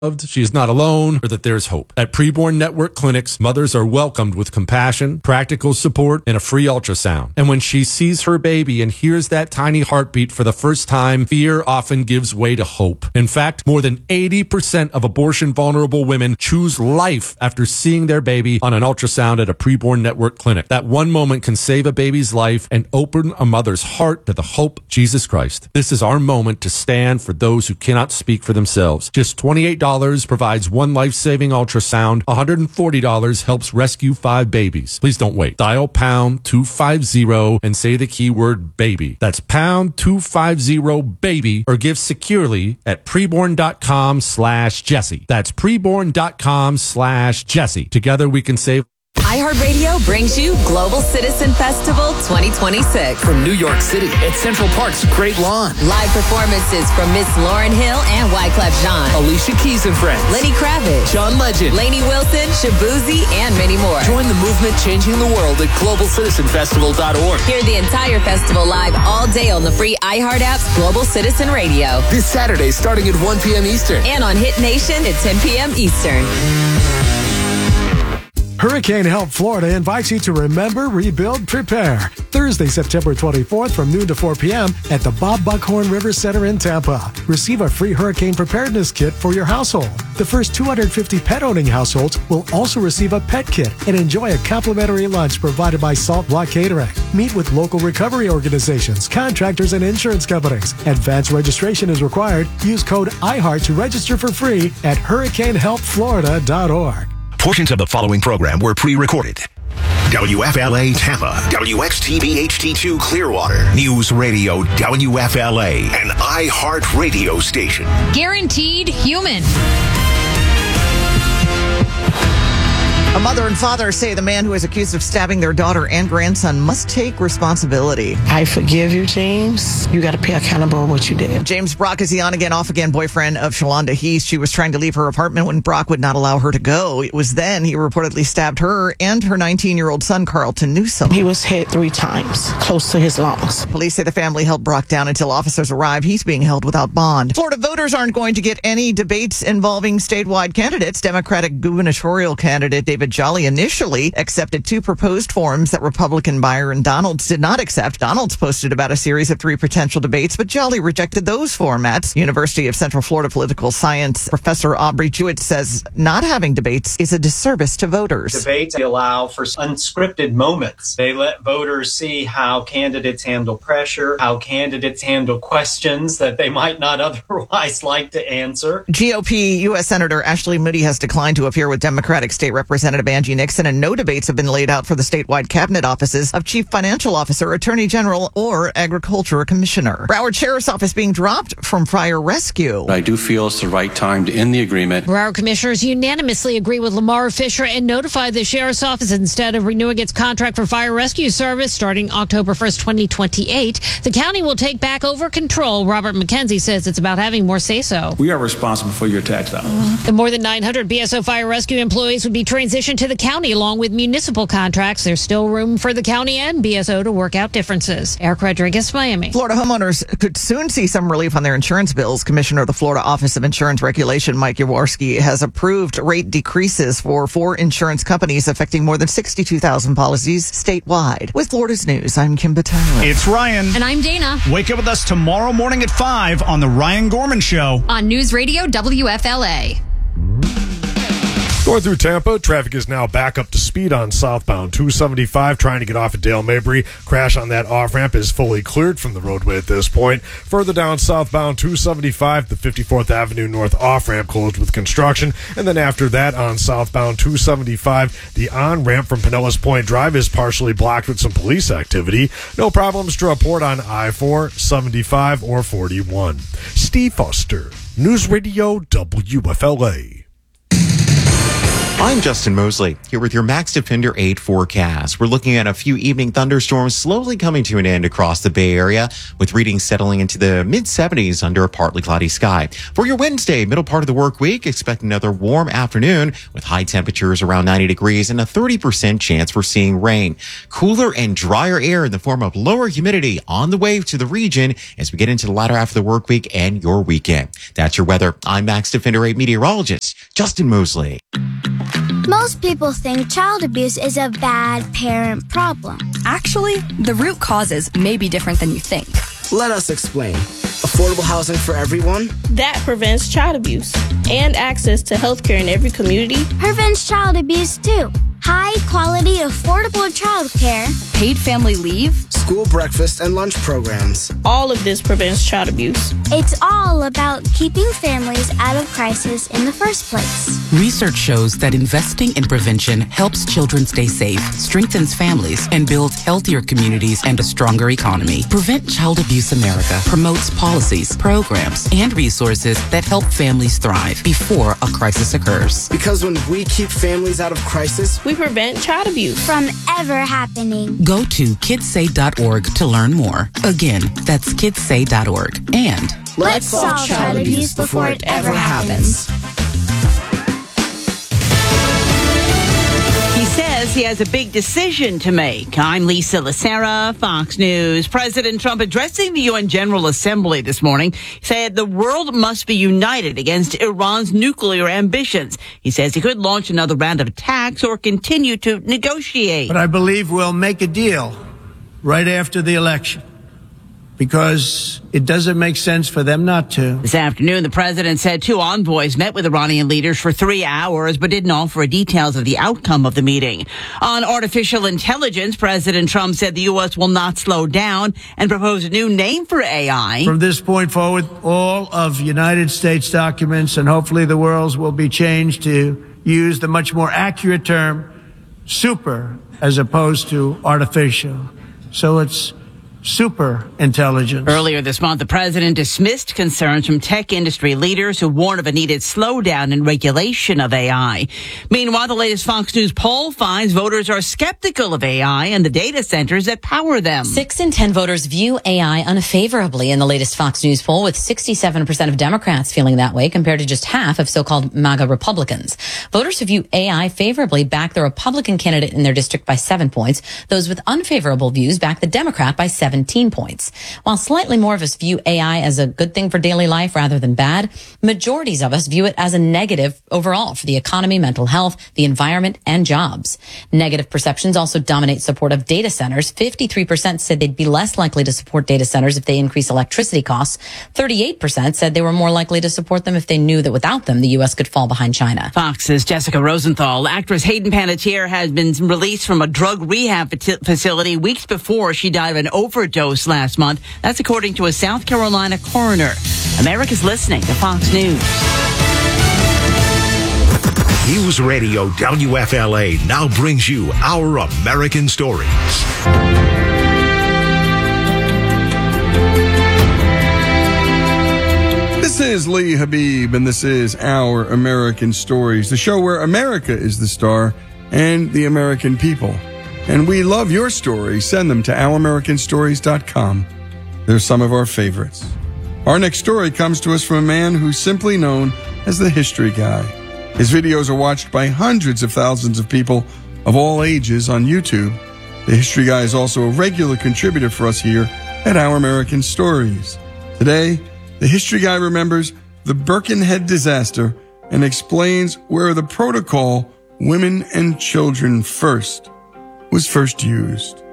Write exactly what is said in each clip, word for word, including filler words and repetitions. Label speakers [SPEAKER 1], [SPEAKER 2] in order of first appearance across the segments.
[SPEAKER 1] she is not alone, or that there is hope. At Preborn Network Clinics, mothers are welcomed with compassion, practical support, and a free ultrasound. And when she sees her baby and hears that tiny heartbeat for the first time, fear often gives way to hope. In fact, more than eighty percent of abortion-vulnerable women choose life after seeing their baby on an ultrasound at a Preborn Network clinic. That one moment can save a baby's life and open a mother's heart to the hope of Jesus Christ. This is our moment to stand for those who cannot speak for themselves. Just twenty-eight dollars provides one life-saving ultrasound. one hundred forty dollars helps rescue five babies. Please don't wait. Dial pound two fifty and say the keyword baby. That's pound two fifty baby, or give securely at preborn.com slash Jesse. That's preborn.com slash Jesse. Together we can save.
[SPEAKER 2] iHeartRadio brings you Global Citizen Festival twenty twenty-six.
[SPEAKER 3] From New York City at Central Park's Great Lawn.
[SPEAKER 2] Live performances from Miss Lauryn Hill and Wyclef Jean.
[SPEAKER 3] Alicia Keys and Friends.
[SPEAKER 2] Lenny Kravitz.
[SPEAKER 3] John Legend.
[SPEAKER 2] Lainey Wilson, Shabuzi, and many more.
[SPEAKER 3] Join the movement changing the world at global citizen festival dot org.
[SPEAKER 2] Hear the entire festival live all day on the free iHeart app's Global Citizen Radio.
[SPEAKER 3] This Saturday starting at one p.m. Eastern.
[SPEAKER 2] And on Hit Nation at ten p.m. Eastern.
[SPEAKER 4] Hurricane Help Florida invites you to remember, rebuild, prepare. Thursday, September twenty-fourth from noon to four p.m. at the Bob Buckhorn River Center in Tampa. Receive a free hurricane preparedness kit for your household. The first two hundred fifty pet-owning households will also receive a pet kit and enjoy a complimentary lunch provided by Salt Block Catering. Meet with local recovery organizations, contractors, and insurance companies. Advanced registration is required. Use code iHeart to register for free at hurricane help florida dot org.
[SPEAKER 5] Portions of the following program were pre-recorded. W F L A Tampa, W X T B H D two Clearwater, News Radio W F L A, an iHeart radio station.
[SPEAKER 6] Guaranteed human.
[SPEAKER 7] A mother and father say the man who is accused of stabbing their daughter and grandson must take responsibility.
[SPEAKER 8] I forgive you, James. You got to pay accountable what you did.
[SPEAKER 7] James Brock is the on-again, off-again boyfriend of Shalonda Heath. She was trying to leave her apartment when Brock would not allow her to go. It was then he reportedly stabbed her and her nineteen-year-old son, Carlton Newsom.
[SPEAKER 8] He was hit three times, close to his lungs.
[SPEAKER 7] Police say the family held Brock down until officers arrived. He's being held without bond. Florida voters aren't going to get any debates involving statewide candidates. Democratic gubernatorial candidate David Jolly initially accepted two proposed forms that Republican Byron Donalds did not accept. Donalds posted about a series of three potential debates, but Jolly rejected those formats. University of Central Florida political science professor Aubrey Jewett says not having debates is a disservice to voters.
[SPEAKER 9] Debates allow for unscripted moments. They let voters see how candidates handle pressure, how candidates handle questions that they might not otherwise like to answer.
[SPEAKER 7] G O P U S Senator Ashley Moody has declined to appear with Democratic State Representative Angie Nixon, and no debates have been laid out for the statewide cabinet offices of Chief Financial Officer, Attorney General, or Agriculture Commissioner. Broward Sheriff's Office being dropped from fire rescue.
[SPEAKER 10] I do feel it's the right time to end the agreement.
[SPEAKER 6] Broward commissioners unanimously agree with Lamar Fisher and notify the Sheriff's Office instead of renewing its contract for fire rescue service starting October first, twenty twenty-eight. The county will take back over control. Robert McKenzie says it's about having more say-so.
[SPEAKER 10] We are responsible for your tax dollars.
[SPEAKER 6] The more than nine hundred B S O fire rescue employees would be transitioned to the county along with municipal contracts. There's still room for the county and B S O to work out differences. Eric Rodriguez, Miami.
[SPEAKER 7] Florida homeowners could soon see some relief on their insurance bills. Commissioner of the Florida Office of Insurance Regulation, Mike Yaworski, has approved rate decreases for four insurance companies affecting more than sixty-two thousand policies statewide. With Florida's News, I'm Kim Battaglia.
[SPEAKER 11] It's Ryan.
[SPEAKER 6] And I'm Dana.
[SPEAKER 11] Wake up with us tomorrow morning at five on The Ryan Gorman Show.
[SPEAKER 6] On News Radio W F L A.
[SPEAKER 12] Going through Tampa, traffic is now back up to speed on southbound two seventy-five, trying to get off at Dale Mabry. Crash on that off-ramp is fully cleared from the roadway at this point. Further down southbound two seventy-five, the fifty-fourth Avenue North off-ramp closed with construction. And then after that on southbound two seventy-five, the on-ramp from Pinellas Point Drive is partially blocked with some police activity. No problems to report on I four, seventy-five, or forty-one. Steve Foster, News Radio W F L A.
[SPEAKER 13] I'm Justin Mosley, here with your Max Defender eight forecast. We're looking at a few evening thunderstorms slowly coming to an end across the Bay Area, with readings settling into the mid seventies under a partly cloudy sky. For your Wednesday, middle part of the work week, expect another warm afternoon with high temperatures around ninety degrees and a thirty percent chance for seeing rain. Cooler and drier air in the form of lower humidity on the way to the region as we get into the latter half of the work week and your weekend. That's your weather. I'm Max Defender eight meteorologist Justin Mosley.
[SPEAKER 14] Most people think child abuse is a bad parent problem.
[SPEAKER 15] Actually, the root causes may be different than you think.
[SPEAKER 16] Let us explain. Affordable housing for everyone.
[SPEAKER 17] That prevents child abuse. And access to healthcare in every community.
[SPEAKER 14] Prevents child abuse too. High quality, affordable childcare.
[SPEAKER 15] Paid family leave.
[SPEAKER 16] School breakfast and lunch programs.
[SPEAKER 17] All of this prevents child abuse.
[SPEAKER 14] It's all about keeping families out of crisis in the first place.
[SPEAKER 18] Research shows that investing in prevention helps children stay safe, strengthens families, and builds healthier communities and a stronger economy. Prevent Child Abuse America promotes policies, programs, and resources that help families thrive before a crisis occurs.
[SPEAKER 16] Because when we keep families out of crisis,
[SPEAKER 17] we prevent child abuse
[SPEAKER 14] from ever happening.
[SPEAKER 18] Go to kids say dot org to learn more. Again, that's kids say dot org. And
[SPEAKER 14] let's solve child abuse before it ever happens.
[SPEAKER 19] He says he has a big decision to make. I'm Lisa Lacera, Fox News. President Trump addressing the U N General Assembly this morning said the world must be united against Iran's nuclear ambitions. He says he could launch another round of attacks or continue to negotiate.
[SPEAKER 20] But I believe we'll make a deal right after the election, because it doesn't make sense for them not to.
[SPEAKER 19] This afternoon, the president said two envoys met with Iranian leaders for three hours, but didn't offer details of the outcome of the meeting. On artificial intelligence, President Trump said the U S will not slow down and proposed a new name for A I.
[SPEAKER 20] From this point forward, all of United States documents and hopefully the world's will be changed to use the much more accurate term super as opposed to artificial. So it's super intelligence.
[SPEAKER 19] Earlier this month, the president dismissed concerns from tech industry leaders who warned of a needed slowdown in regulation of A I. Meanwhile, the latest Fox News poll finds voters are skeptical of A I and the data centers that power them.
[SPEAKER 21] Six in ten voters view A I unfavorably in the latest Fox News poll, with sixty-seven percent of Democrats feeling that way compared to just half of so-called MAGA Republicans. Voters who view A I favorably back the Republican candidate in their district by seven points. Those with unfavorable views back the Democrat by seven. seventeen points. While slightly more of us view A I as a good thing for daily life rather than bad, majorities of us view it as a negative overall for the economy, mental health, the environment, and jobs. Negative perceptions also dominate support of data centers. fifty-three percent said they'd be less likely to support data centers if they increase electricity costs. thirty-eight percent said they were more likely to support them if they knew that without them, the U S could fall behind China.
[SPEAKER 19] Fox's Jessica Rosenthal. Actress Hayden Panettiere has been released from a drug rehab facility weeks before she died of an overdose last month. That's according to a South Carolina coroner. America's listening to Fox News.
[SPEAKER 5] News Radio W F L A now brings you Our American Stories.
[SPEAKER 22] This is Lee Habib, and this is Our American Stories, the show where America is the star and the American people. And we love your stories. Send them to our american stories dot com. They're some of our favorites. Our next story comes to us from a man who's simply known as the History Guy. His videos are watched by hundreds of thousands of people of all ages on YouTube. The History Guy is also a regular contributor for us here at Our American Stories. Today, the History Guy remembers the Birkenhead disaster and explains where the protocol Women and Children First was first used.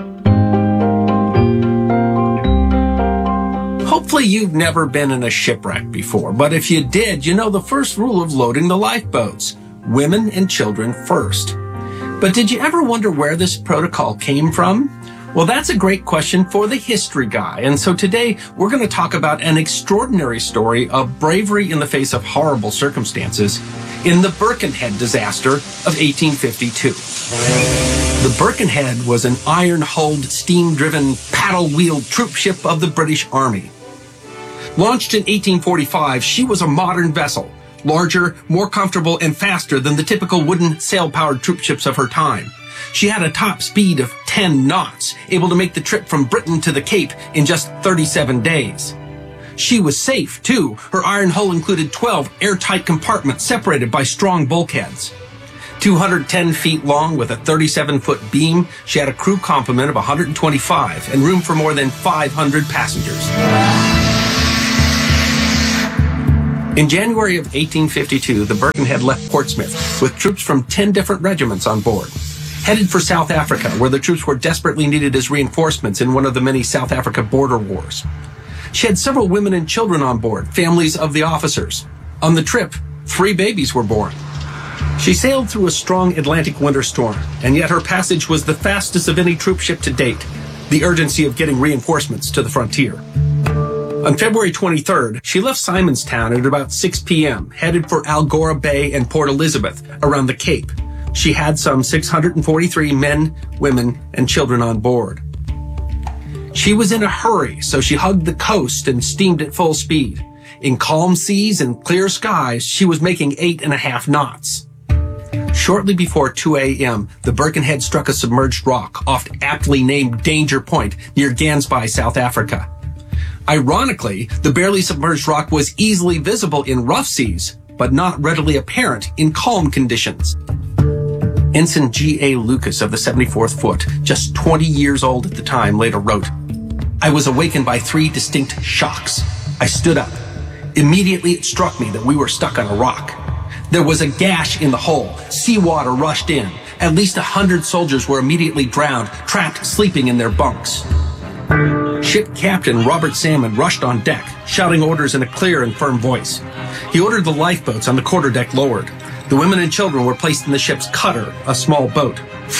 [SPEAKER 23] Hopefully you've never been in a shipwreck before, but if you did, you know the first rule of loading the lifeboats: women and children first. But did you ever wonder where this protocol came from? Well, that's a great question for the History Guy. And so today we're going to talk about an extraordinary story of bravery in the face of horrible circumstances in the Birkenhead disaster of eighteen fifty-two. The Birkenhead was an iron-hulled, steam-driven, paddle-wheeled troop ship of the British Army. Launched in eighteen forty-five, she was a modern vessel, larger, more comfortable, and faster than the typical wooden sail-powered troop ships of her time. She had a top speed of ten knots, able to make the trip from Britain to the Cape in just thirty-seven days. She was safe, too. Her iron hull included twelve airtight compartments separated by strong bulkheads. two hundred ten feet long with a thirty-seven foot beam, she had a crew complement of one hundred twenty-five and room for more than five hundred passengers. In January of eighteen fifty-two, the Birkenhead left Portsmouth with troops from ten different regiments on board, headed for South Africa, where the troops were desperately needed as reinforcements in one of the many South Africa border wars. She had several women and children on board, families of the officers. On the trip, three babies were born. She sailed through a strong Atlantic winter storm, and yet her passage was the fastest of any troop ship to date, the urgency of getting reinforcements to the frontier. On February twenty-third, she left Simonstown at about six p.m., headed for Algora Bay and Port Elizabeth around the Cape. She had some six hundred forty-three men, women, and children on board. She was in a hurry, so she hugged the coast and steamed at full speed. In calm seas and clear skies, she was making eight and a half knots. Shortly before two a.m., the Birkenhead struck a submerged rock, oft aptly named Danger Point, near Gansby, South Africa. Ironically, the barely submerged rock was easily visible in rough seas, but not readily apparent in calm conditions. Ensign G A Lucas of the seventy-fourth Foot, just twenty years old at the time, later wrote, "I was awakened by three distinct shocks. I stood up. Immediately it struck me that we were stuck on a rock. There was a gash in the hull. Seawater rushed in. At least a hundred soldiers were immediately drowned, trapped, sleeping in their bunks." Ship Captain Robert Salmon rushed on deck, shouting orders in a clear and firm voice. He ordered the lifeboats on the quarterdeck lowered. The women and children were placed in the ship's cutter, a small boat.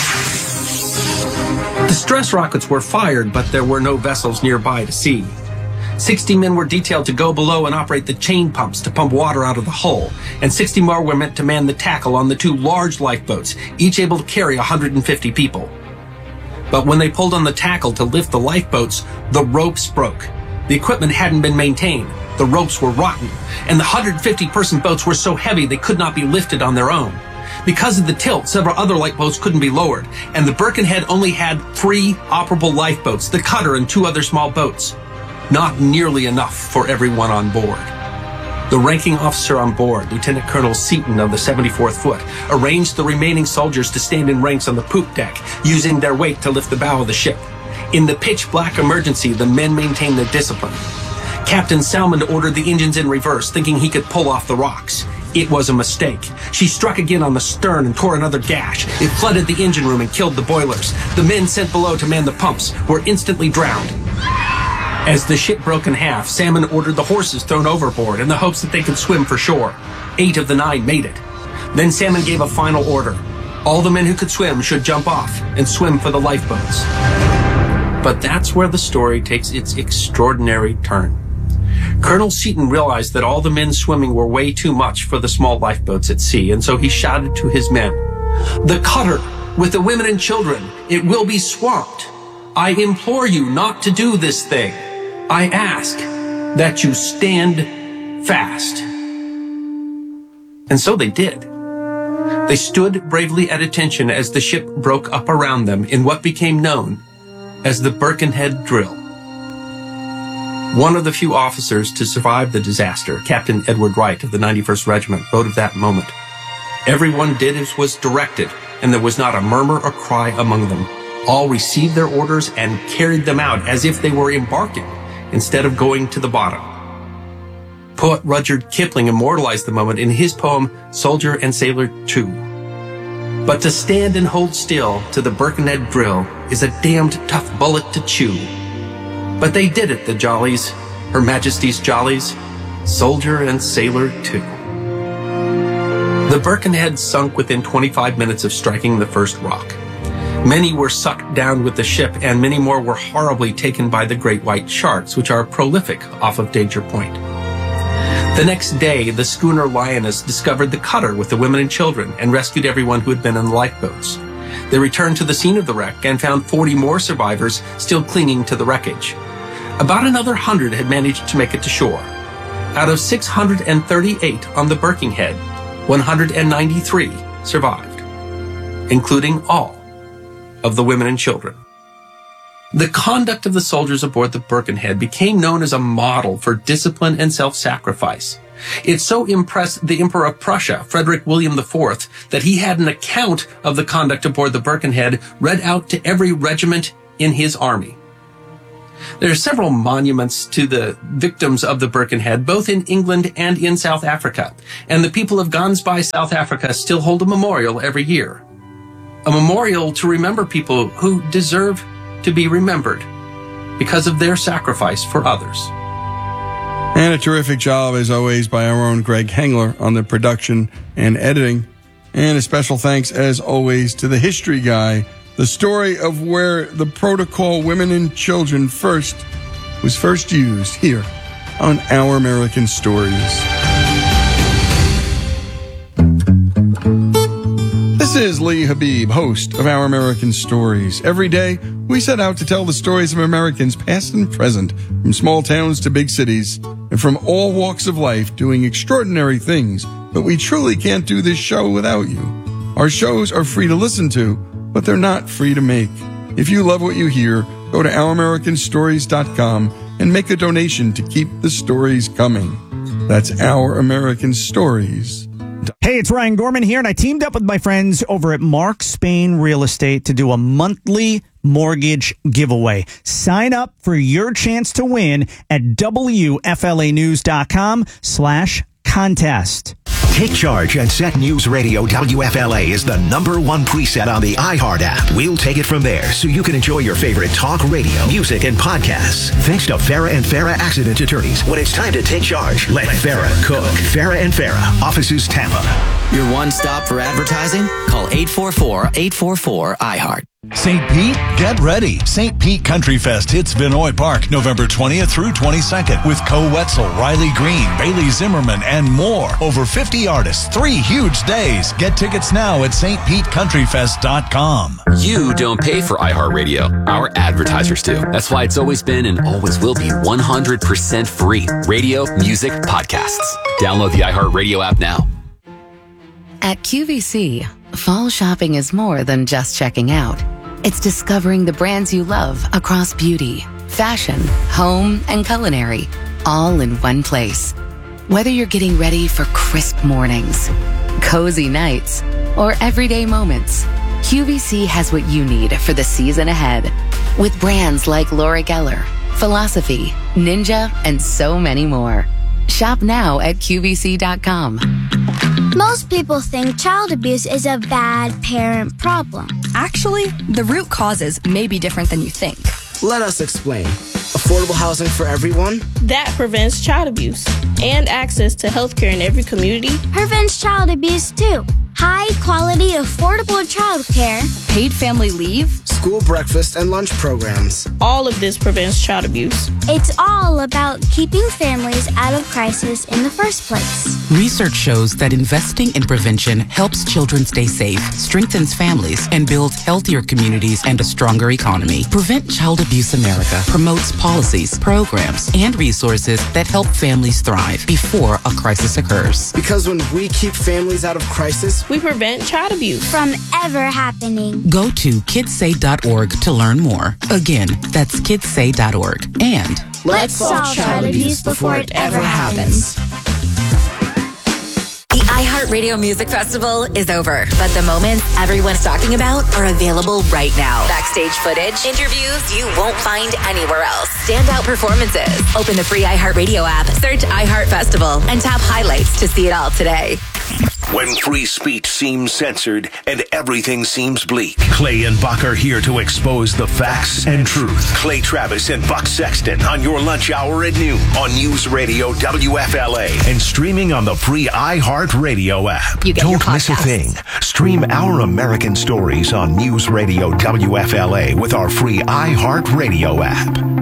[SPEAKER 23] Distress rockets were fired, but there were no vessels nearby to see. Sixty men were detailed to go below and operate the chain pumps to pump water out of the hull, and sixty more were meant to man the tackle on the two large lifeboats, each able to carry one hundred fifty people. But when they pulled on the tackle to lift the lifeboats, the ropes broke. The equipment hadn't been maintained. The ropes were rotten, and the one hundred fifty person boats were so heavy they could not be lifted on their own. Because of the tilt, several other lifeboats couldn't be lowered, and the Birkenhead only had three operable lifeboats, the cutter and two other small boats. Not nearly enough for everyone on board. The ranking officer on board, Lieutenant Colonel Seaton of the seventy-fourth Foot, arranged the remaining soldiers to stand in ranks on the poop deck, using their weight to lift the bow of the ship. In the pitch-black emergency, the men maintained their discipline. Captain Salmon ordered the engines in reverse, thinking he could pull off the rocks. It was a mistake. She struck again on the stern and tore another gash. It flooded the engine room and killed the boilers. The men sent below to man the pumps were instantly drowned. As the ship broke in half, Salmon ordered the horses thrown overboard in the hopes that they could swim for shore. Eight of the nine made it. Then Salmon gave a final order. All the men who could swim should jump off and swim for the lifeboats. But that's where the story takes its extraordinary turn. Colonel Seaton realized that all the men swimming were way too much for the small lifeboats at sea, and so he shouted to his men, "The cutter, with the women and children, it will be swamped. I implore you not to do this thing. I ask that you stand fast." And so they did. They stood bravely at attention as the ship broke up around them in what became known as the Birkenhead Drill. One of the few officers to survive the disaster, Captain Edward Wright of the ninety-first Regiment, wrote of that moment, "Everyone did as was directed, and there was not a murmur or cry among them. All received their orders and carried them out as if they were embarking, instead of going to the bottom." Poet Rudyard Kipling immortalized the moment in his poem, Soldier and Sailor two. "But to stand and hold still to the Birkenhead Drill is a damned tough bullet to chew. But they did it, the jollies, Her Majesty's jollies, Soldier and Sailor too." The Birkenhead sunk within twenty-five minutes of striking the first rock. Many were sucked down with the ship, and many more were horribly taken by the great white sharks, which are prolific off of Danger Point. The next day, the schooner Lioness discovered the cutter with the women and children and rescued everyone who had been in the lifeboats. They returned to the scene of the wreck and found forty more survivors still clinging to the wreckage. About another hundred had managed to make it to shore. Out of six hundred thirty-eight on the Birkenhead, one hundred ninety-three survived, including all of the women and children. The conduct of the soldiers aboard the Birkenhead became known as a model for discipline and self-sacrifice. It so impressed the Emperor of Prussia, Frederick William the Fourth, that he had an account of the conduct aboard the Birkenhead read out to every regiment in his army. There are several monuments to the victims of the Birkenhead, both in England and in South Africa, and the people of Gansbaai, South Africa, still hold a memorial every year. A memorial to remember people who deserve to be remembered because of their sacrifice for others.
[SPEAKER 22] And a terrific job, as always, by our own Greg Hengler on the production and editing. And a special thanks, as always, to the history guy, the story of where the protocol Women and Children First was first used here on Our American Stories. This is Lee Habib, host of Our American Stories. Every day, we set out to tell the stories of Americans past and present, from small towns to big cities, and from all walks of life doing extraordinary things. But we truly can't do this show without you. Our shows are free to listen to, but they're not free to make. If you love what you hear, go to our american stories dot com and make a donation to keep the stories coming. That's Our American Stories.
[SPEAKER 11] Hey, it's Ryan Gorman here, and I teamed up with my friends over at Mark Spain Real Estate to do a monthly mortgage giveaway. Sign up for your chance to win at W F L A news dot com slash contest.
[SPEAKER 5] Take charge and set News Radio W F L A is the number one preset on the iHeart app. We'll take it from there so you can enjoy your favorite talk radio, music, and podcasts. Thanks to Farah and Farah Accident Attorneys. When it's time to take charge, let Farah cook. Farah and Farah, offices Tampa.
[SPEAKER 16] Your one stop for advertising? Call eight four four, eight four four, iHeart.
[SPEAKER 1] Saint Pete, get ready. Saint Pete Country Fest hits Vinoy Park November twentieth through twenty-second with Co Wetzel, Riley Green, Bailey Zimmerman, and more. Over fifty artists, three huge days. Get tickets now at st pete country fest dot com.
[SPEAKER 2] You don't pay for iHeartRadio. Our advertisers do. That's why it's always been and always will be one hundred percent free. Radio, music, podcasts. Download the iHeartRadio app now.
[SPEAKER 3] At Q V C, fall shopping is more than just checking out. It's discovering the brands you love across beauty, fashion, home, and culinary, all in one place. Whether you're getting ready for crisp mornings, cozy nights, or everyday moments, Q V C has what you need for the season ahead. With brands like Laura Geller, Philosophy, Ninja, and so many more. Shop now at Q V C dot com.
[SPEAKER 14] Most people think child abuse is a bad parent problem.
[SPEAKER 15] Actually, the root causes may be different than you think.
[SPEAKER 16] Let us explain. Affordable housing for everyone?
[SPEAKER 17] That prevents child abuse and access to healthcare in every community.
[SPEAKER 14] Prevents child abuse too. High quality, affordable childcare.
[SPEAKER 15] Paid family leave.
[SPEAKER 16] School breakfast and lunch programs.
[SPEAKER 17] All of this prevents child abuse.
[SPEAKER 14] It's all about keeping families out of crisis in the first place.
[SPEAKER 18] Research shows that investing in prevention helps children stay safe, strengthens families, and builds healthier communities and a stronger economy. Prevent Child Abuse America promotes policies, programs, and resources that help families thrive before a crisis occurs.
[SPEAKER 16] Because when we keep families out of crisis,
[SPEAKER 17] we prevent child abuse
[SPEAKER 14] from ever happening.
[SPEAKER 18] Go to kids say dot org to learn more. Again, that's kids say dot org. And
[SPEAKER 14] let's solve child abuse before it ever happens.
[SPEAKER 24] The iHeartRadio Music Festival is over, but the moments everyone's talking about are available right now. Backstage footage, interviews you won't find anywhere else, standout performances. Open the free iHeartRadio app, search iHeart Festival, and tap highlights to see it all today.
[SPEAKER 5] When free speech seems censored and everything seems bleak, Clay and Buck are here to expose the facts and truth. Clay Travis and Buck Sexton on your lunch hour at noon on News Radio W F L A and streaming on the free iHeartRadio app.
[SPEAKER 24] You get
[SPEAKER 5] Don't
[SPEAKER 24] your
[SPEAKER 5] miss a thing. Stream Our American Stories on News Radio W F L A with our free iHeartRadio app.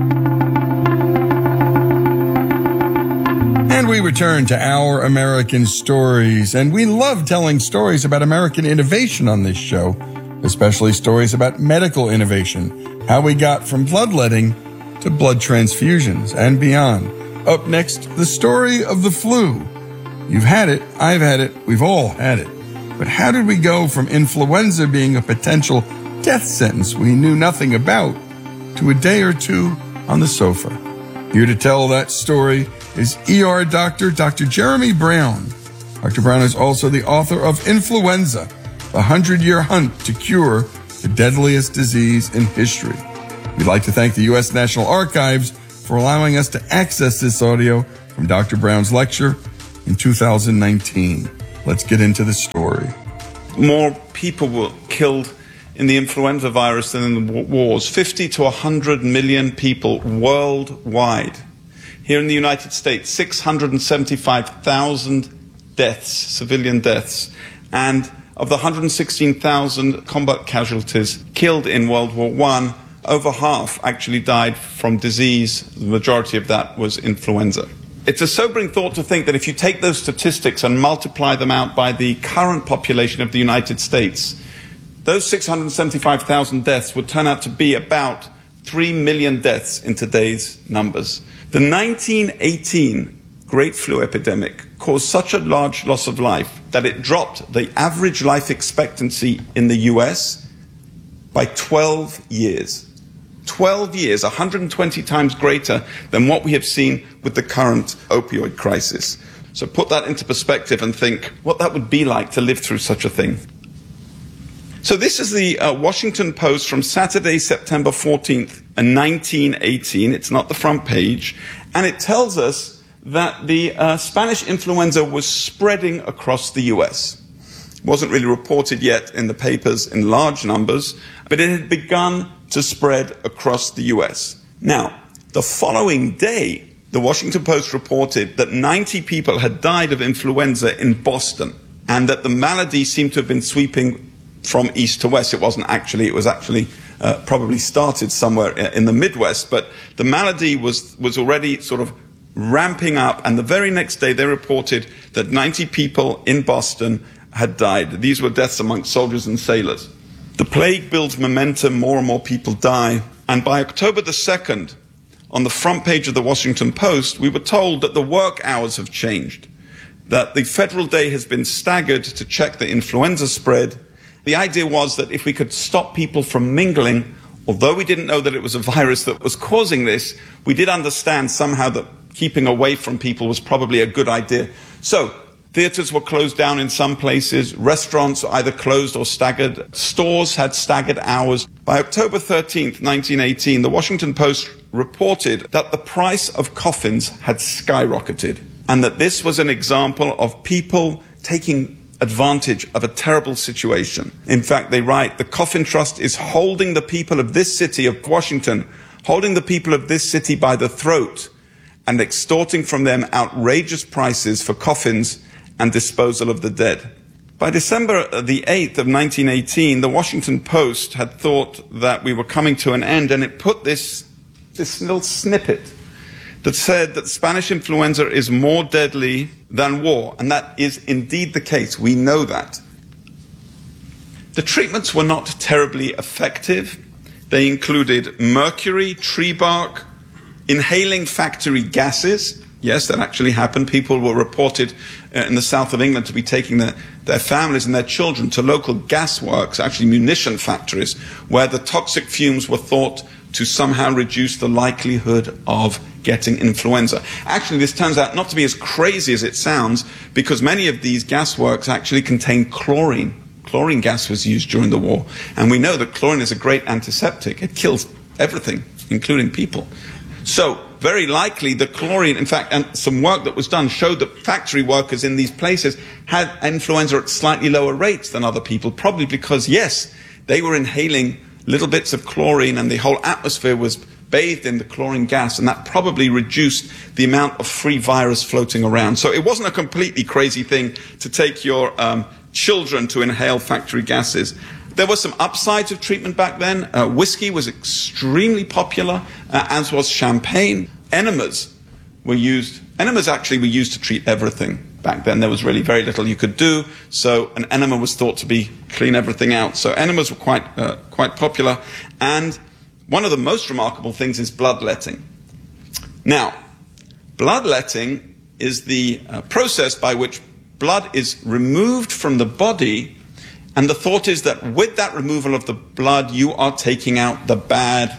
[SPEAKER 22] And we return to Our American Stories, and we love telling stories about American innovation on this show, especially stories about medical innovation, how we got from bloodletting to blood transfusions and beyond. Up next, the story of the flu. You've had it, I've had it, we've all had it. But how did we go from influenza being a potential death sentence we knew nothing about to a day or two on the sofa? Here to tell that story is E R doctor Doctor Jeremy Brown. Doctor Brown is also the author of Influenza, the hundred-year hunt to cure the deadliest disease in history. We'd like to thank the U S National Archives for allowing us to access this audio from Doctor Brown's lecture in two thousand nineteen. Let's get into the story.
[SPEAKER 4] More people were killed in the influenza virus than in the wars. fifty to one hundred million people worldwide. Here in the United States, six hundred seventy-five thousand deaths, civilian deaths. And of the one hundred sixteen thousand combat casualties killed in World War One, over half actually died from disease. The majority of that was influenza. It's a sobering thought to think that if you take those statistics and multiply them out by the current population of the United States, those six hundred seventy-five thousand deaths would turn out to be about three million deaths in today's numbers. The nineteen eighteen Great Flu epidemic caused such a large loss of life that it dropped the average life expectancy in the U S by twelve years. twelve years, one hundred twenty times greater than what we have seen with the current opioid crisis. So put that into perspective and think what that would be like to live through such a thing. So this is the uh, Washington Post from Saturday, September fourteenth, nineteen eighteen. It's not the front page. And it tells us that the uh, Spanish influenza was spreading across the U S. It wasn't really reported yet in the papers in large numbers, but it had begun to spread across the U S. Now, the following day, the Washington Post reported that ninety people had died of influenza in Boston, and that the malady seemed to have been sweeping from east to west. It wasn't actually, it was actually uh, probably started somewhere in the Midwest, but the malady was, was already sort of ramping up, and the very next day they reported that ninety people in Boston had died. These were deaths amongst soldiers and sailors. The plague builds momentum, more and more people die, and by October the second, on the front page of the Washington Post, we were told that the work hours have changed, that the federal day has been staggered to check the influenza spread. The idea was that if we could stop people from mingling, although we didn't know that it was a virus that was causing this, we did understand somehow that keeping away from people was probably a good idea. So, theaters were closed down in some places, restaurants either closed or staggered, stores had staggered hours. By October thirteenth, nineteen eighteen, the Washington Post reported that the price of coffins had skyrocketed, and that this was an example of people taking advantage of a terrible situation. In fact, they write, the Coffin Trust is holding the people of this city of Washington, holding the people of this city by the throat and extorting from them outrageous prices for coffins and disposal of the dead. By December the eighth of nineteen eighteen, the Washington Post had thought that we were coming to an end, and it put this, this little snippet that said that Spanish influenza is more deadly than war, and that is indeed the case. We know that. The treatments were not terribly effective. They included mercury, tree bark, inhaling factory gases. Yes, that actually happened. People were reported uh, in the south of England to be taking their, their families and their children to local gas works, actually munition factories, where the toxic fumes were thought to somehow reduce the likelihood of getting influenza. Actually, this turns out not to be as crazy as it sounds, because many of these gas works actually contain chlorine. Chlorine gas was used during the war, and we know that chlorine is a great antiseptic. It kills everything, including people. So, very likely the chlorine, in fact, and some work that was done showed that factory workers in these places had influenza at slightly lower rates than other people, probably because, yes, they were inhaling little bits of chlorine and the whole atmosphere was bathed in the chlorine gas, and that probably reduced the amount of free virus floating around. So it wasn't a completely crazy thing to take your um, children to inhale factory gases. There were some upsides of treatment back then. Uh, whiskey was extremely popular, uh, as was champagne. Enemas were used. Enemas actually were used to treat everything back then. There was really very little you could do, so an enema was thought to be clean everything out. So enemas were quite, uh, quite popular. And one of the most remarkable things is bloodletting. Now, Bloodletting is the uh, process by which blood is removed from the body, and the thought is that with that removal of the blood, you are taking out the bad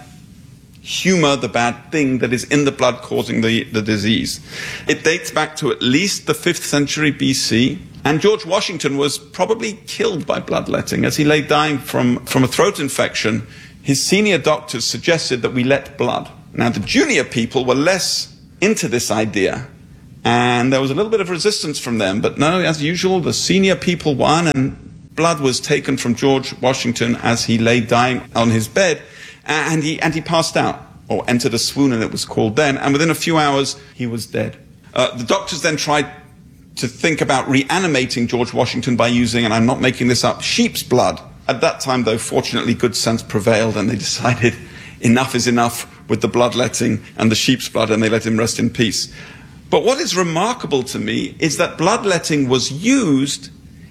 [SPEAKER 4] humor, the bad thing that is in the blood causing the, the disease. It dates back to at least the fifth century B C, and George Washington was probably killed by bloodletting. As he lay dying from, from a throat infection, his senior doctors suggested that we let blood. Now, the junior people were less into this idea, and there was a little bit of resistance from them, but no, as usual, the senior people won, and blood was taken from George Washington as he lay dying on his bed, and he, and he passed out, or entered a swoon, and it was called then, and within a few hours, he was dead. Uh, the doctors then tried to think about reanimating George Washington by using, and I'm not making this up, sheep's blood. At that time, though, fortunately, good sense prevailed, and they decided enough is enough with the bloodletting and the sheep's blood, and they let him rest in peace. But what is remarkable to me is that bloodletting was used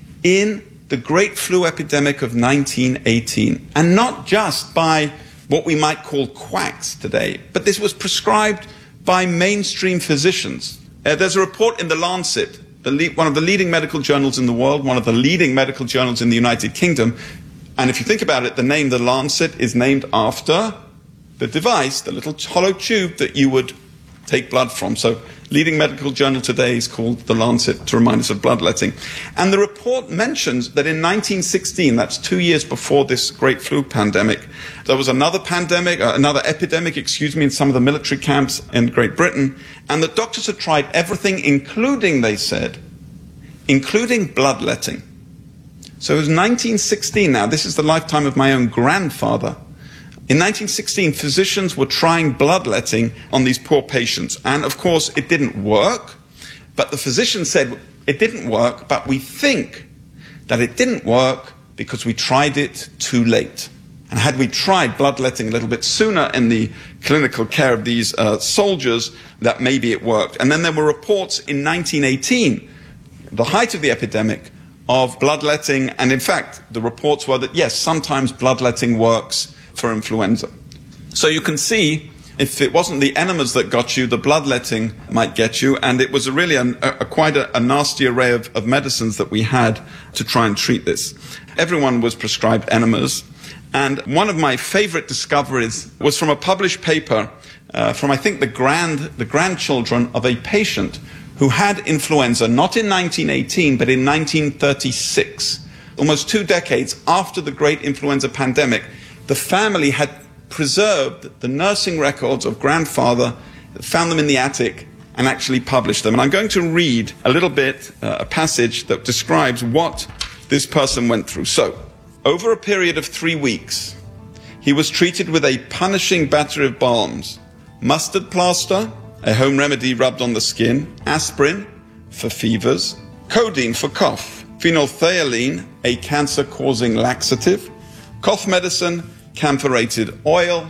[SPEAKER 4] in the Great Flu epidemic of nineteen eighteen, and not just by what we might call quacks today, but this was prescribed by mainstream physicians. Uh, there's a report in The Lancet, the le- one of the leading medical journals in the world, one of the leading medical journals in the United Kingdom, and if you think about it, the name The Lancet is named after the device, the little hollow tube that you would take blood from. So leading medical journal today is called The Lancet, to remind us of bloodletting. And the report mentions that in nineteen sixteen, that's two years before this great flu pandemic, there was another pandemic, uh, another epidemic, excuse me, in some of the military camps in Great Britain, and the doctors had tried everything, including, they said, including bloodletting. So it was nineteen sixteen now. This is the lifetime of my own grandfather. In nineteen sixteen, physicians were trying bloodletting on these poor patients. And of course, it didn't work. But the physician said, it didn't work, but we think that it didn't work because we tried it too late. And had we tried bloodletting a little bit sooner in the clinical care of these uh, soldiers, that maybe it worked. And then there were reports in nineteen eighteen, the height of the epidemic, of bloodletting. And in fact, the reports were that, yes, sometimes bloodletting works for influenza. So you can see, if it wasn't the enemas that got you, the bloodletting might get you, and it was a really a, a, quite a, a nasty array of, of medicines that we had to try and treat this. Everyone was prescribed enemas, and one of my favorite discoveries was from a published paper uh, from, I think, the grand the grandchildren of a patient who had influenza, not in nineteen eighteen, but in nineteen thirty-six, almost two decades after the great influenza pandemic. The family had preserved the nursing records of grandfather, found them in the attic, and actually published them. And I'm going to read a little bit, uh, a passage that describes what this person went through. So, over a period of three weeks, he was treated with a punishing battery of balms, mustard plaster, a home remedy rubbed on the skin, aspirin for fevers, codeine for cough, phenolphthalein, a cancer-causing laxative, cough medicine, camphorated oil,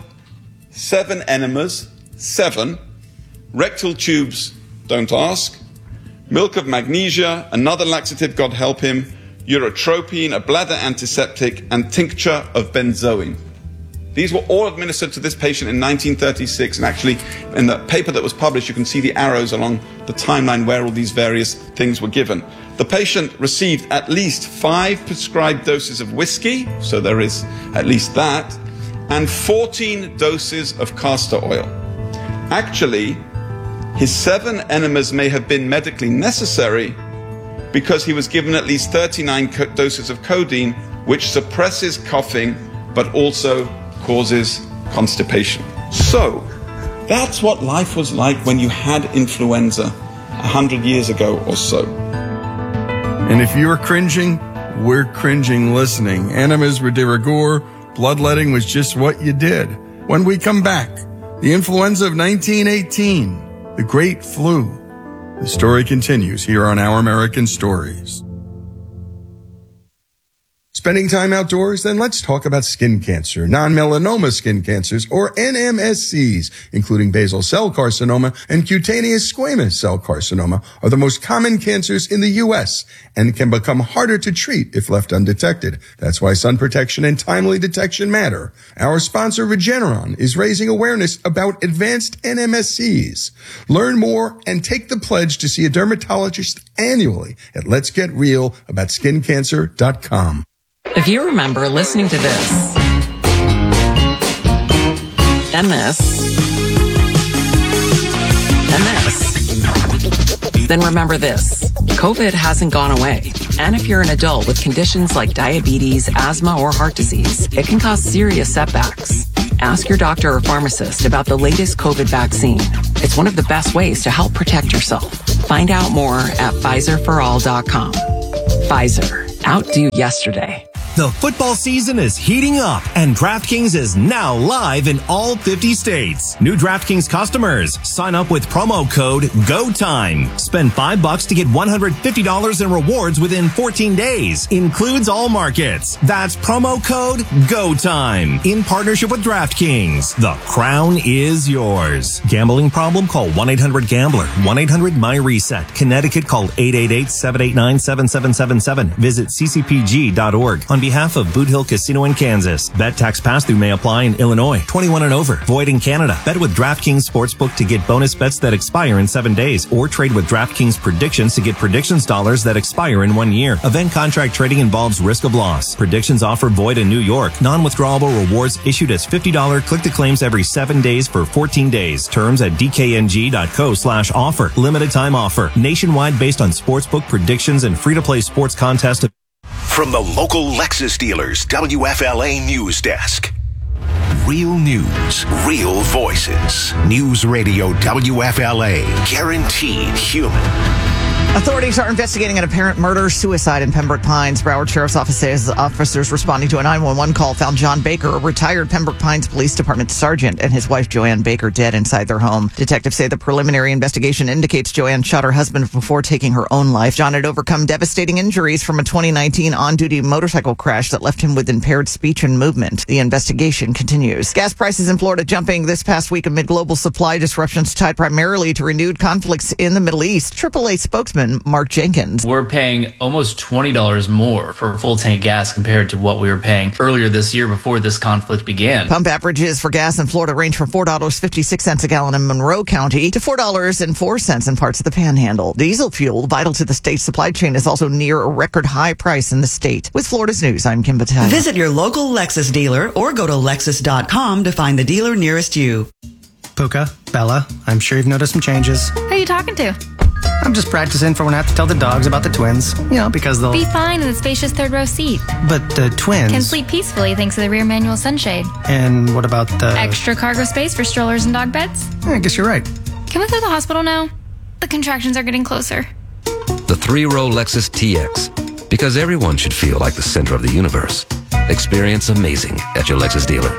[SPEAKER 4] seven enemas, seven, rectal tubes, don't ask, milk of magnesia, another laxative, God help him, urotropine, a bladder antiseptic, and tincture of benzoin. These were all administered to this patient in nineteen thirty-six, and actually in the paper that was published you can see the arrows along the timeline where all these various things were given. The patient received at least five prescribed doses of whiskey, so there is at least that, and fourteen doses of castor oil. Actually, his seven enemas may have been medically necessary because he was given at least thirty-nine co- doses of codeine, which suppresses coughing but also causes constipation. So, that's what life was like when you had influenza a hundred years ago or so.
[SPEAKER 22] And if you're cringing, we're cringing listening. Enemas were de rigueur. Bloodletting was just what you did. When we come back, the influenza of nineteen eighteen, the Great Flu. The story continues here on Our American Stories. Spending time outdoors? Then let's talk about skin cancer. Non-melanoma skin cancers, or N M S Cs, including basal cell carcinoma and cutaneous squamous cell carcinoma, are the most common cancers in the U S and can become harder to treat if left undetected. That's why sun protection and timely detection matter. Our sponsor, Regeneron, is raising awareness about advanced N M S Cs. Learn more and take the pledge to see a dermatologist annually at lets get real about skin cancer dot com.
[SPEAKER 7] If you remember listening to this, and this, and this, then remember this. COVID hasn't gone away. And if you're an adult with conditions like diabetes, asthma, or heart disease, it can cause serious setbacks. Ask your doctor or pharmacist about the latest COVID vaccine. It's one of the best ways to help protect yourself. Find out more at Pfizer for all dot com. Pfizer. Outdo yesterday.
[SPEAKER 8] The football season is heating up, and DraftKings is now live in all fifty states. New DraftKings customers, sign up with promo code GOTIME. Spend five bucks to get one hundred fifty dollars in rewards within fourteen days. Includes all markets. That's promo code GOTIME. In partnership with DraftKings. The crown is yours. Gambling problem? Call one eight hundred gambler. one eight hundred my reset. Connecticut, call eight eight eight, seven eight nine, seven seven seven seven. Visit c c p g dot org. On behalf of Boot Hill Casino in Kansas. Bet tax pass-through may apply in Illinois. twenty-one and over. Void in Canada. Bet with DraftKings Sportsbook to get bonus bets that expire in seven days. Or trade with DraftKings Predictions to get predictions dollars that expire in one year. Event contract trading involves risk of loss. Predictions offer void in New York. Non-withdrawable rewards issued as fifty dollars click-to-claims every seven days for fourteen days. Terms at d k n g dot co slash offer. Limited time offer. Nationwide based on sportsbook predictions and free-to-play sports contest.
[SPEAKER 5] From the local Lexus dealers, W F L A News Desk. Real news, real voices. News Radio W F L A. Guaranteed human.
[SPEAKER 9] Authorities are investigating an apparent murder-suicide in Pembroke Pines. Broward Sheriff's Office says officers responding to a nine one one call found John Baker, a retired Pembroke Pines Police Department sergeant, and his wife Joanne Baker dead inside their home. Detectives say the preliminary investigation indicates Joanne shot her husband before taking her own life. John had overcome devastating injuries from a twenty nineteen on-duty motorcycle crash that left him with impaired speech and movement. The investigation continues. Gas prices in Florida jumping this past week amid global supply disruptions tied primarily to renewed conflicts in the Middle East. triple A spokesman Mark Jenkins.
[SPEAKER 10] We're paying almost twenty dollars more for full tank gas compared to what we were paying earlier this year before this conflict began.
[SPEAKER 9] Pump averages for gas in Florida range from four dollars and fifty-six cents a gallon in Monroe County to four dollars and four cents in parts of the Panhandle. Diesel fuel, vital to the state's supply chain, is also near a record high price in the state. With Florida's News, I'm Kim Battaglia.
[SPEAKER 25] Visit your local Lexus dealer or go to lexus dot com to find the dealer nearest you.
[SPEAKER 26] Puka, Bella, I'm sure you've noticed some changes.
[SPEAKER 27] Who are you talking to?
[SPEAKER 26] I'm just practicing for when I have to tell the dogs about the twins. You know, because they'll...
[SPEAKER 27] Be fine in the spacious third row seat.
[SPEAKER 26] But the twins...
[SPEAKER 27] Can sleep peacefully thanks to the rear manual sunshade.
[SPEAKER 26] And what about the...
[SPEAKER 27] Extra cargo space for strollers and dog beds?
[SPEAKER 26] I guess you're right.
[SPEAKER 27] Can we go to the hospital now? The contractions are getting closer.
[SPEAKER 28] The three-row Lexus T X. Because everyone should feel like the center of the universe. Experience amazing at your Lexus dealer.